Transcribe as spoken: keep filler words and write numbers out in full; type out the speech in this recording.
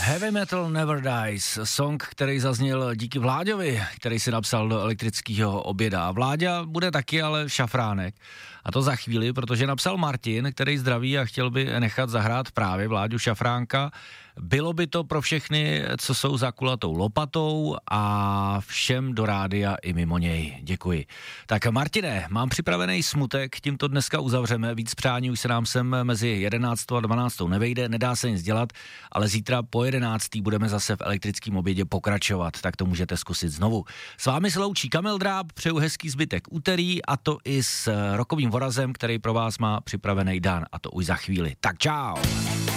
Heavy Metal Never Dies, song, který zazněl díky Vláďovi, který si napsal do elektrického oběda. Vláďa bude taky ale šafránek. A to za chvíli, protože napsal Martin, který zdraví a chtěl by nechat zahrát právě Vláďu Šafránka. Bylo by to pro všechny, co jsou za kulatou lopatou a všem do rádia i mimo něj. Děkuji. Tak Martine, mám připravený smutek, tím to dneska uzavřeme. Víc přání už se nám sem mezi jedenáctou a dvanáctou nevejde, nedá se nic dělat, ale zítra po jedenáctý budeme zase v elektrickém obědě pokračovat, tak to můžete zkusit znovu. S vámi se loučí Kamil Dráb, přeju hezký zbytek úterý a to i s rokovým vorazem, který pro vás má připravený dan a to už za chvíli. Tak čau!